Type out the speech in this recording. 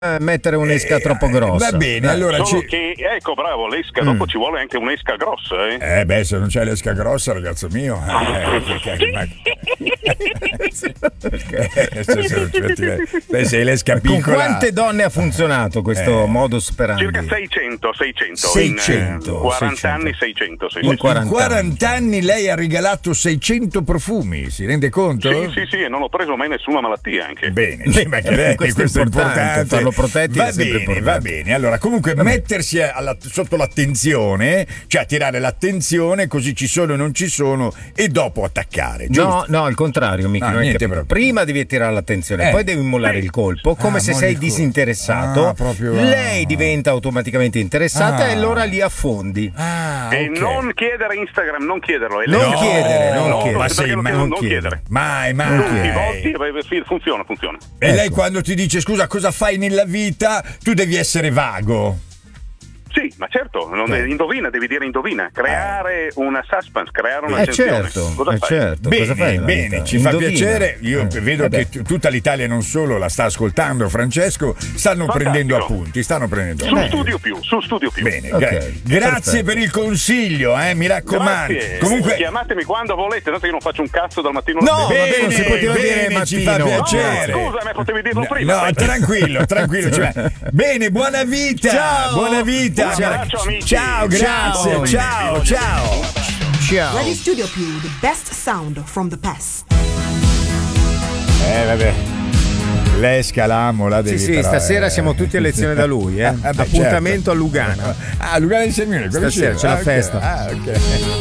mettere un'esca troppo grossa. Va bene, allora Solo che, ecco, bravo, l'esca, dopo ci vuole anche un'esca grossa, beh, se non c'è l'esca grossa, ragazzo mio, beh, sei l'esca piccola. Con quante donne ha funzionato questo modus operandi? Circa 600. In 40 anni 600. Sì. In 40 anni lei ha regalato 600 profumi, si rende conto? Sì, e non ho preso mai nessuna malattia anche. Bene, ma che lei, questo è importante. Farlo protetti va bene. Allora, comunque mettersi sotto l'attenzione, cioè attirare l'attenzione, così ci sono e non ci sono, e dopo attaccare, giusto? No, al contrario, Michi. Prima devi attirare l'attenzione, poi devi mollare il colpo, come se sei disinteressato. Lei diventa automaticamente interessata e allora li affondi. E non chiedere Instagram, non chiederlo. Non chiedere. Non chiedere. Mai. Tutti volti, funziona. E lei quando ti dice scusa cosa fai nella vita, tu devi essere vago. Sì, ma certo, indovina, devi dire indovina, creare una suspense, creare una tensione. Certo. Bene, ci fa piacere. Io vedo che tutta l'Italia, non solo la sta ascoltando, Francesco, stanno prendendo appunti, Su studio più. Bene, grazie per il consiglio, mi raccomando. Grazie. Comunque chiamatemi quando volete, tanto che non faccio un cazzo dal mattino alla sera. Bene, non si poteva dire mattino. Ci fa piacere. No, scusa, me potevi dirlo prima. No, tranquillo. Bene, buona vita. Ciao. Buona vita. Ciao, grazie. Ciao. Radio Studio Più, the best sound from the past. Vabbè. L'esca l'amo, la devi Sì, stasera siamo tutti a lezione da lui, Appuntamento a Lugano. Lugano insieme. Stasera c'è la festa. Ok.